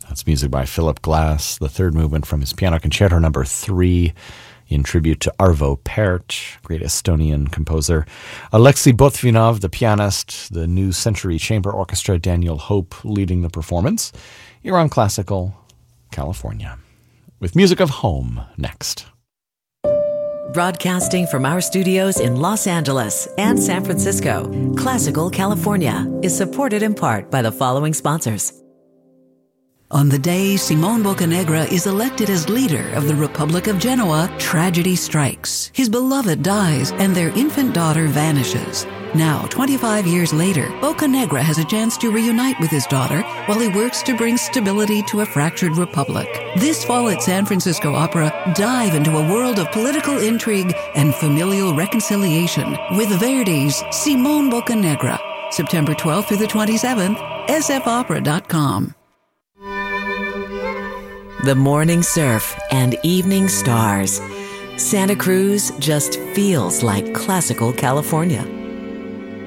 That's music by Philip Glass, the third movement from his Piano Concerto No. 3, in tribute to Arvo Pärt, great Estonian composer. Alexei Botvinov, the pianist, the New Century Chamber Orchestra, Daniel Hope leading the performance. You're on Classical California, with music of home next. Broadcasting from our studios in Los Angeles and San Francisco, Classical California is supported in part by the following sponsors. On the day Simone Boccanegra is elected as leader of the Republic of Genoa, tragedy strikes. His beloved dies and their infant daughter vanishes. Now, 25 years later, Boccanegra has a chance to reunite with his daughter while he works to bring stability to a fractured republic. This fall at San Francisco Opera, dive into a world of political intrigue and familial reconciliation with Verdi's Simone Boccanegra. September 12th through the 27th, sfopera.com. The morning surf and evening stars. Santa Cruz just feels like Classical California.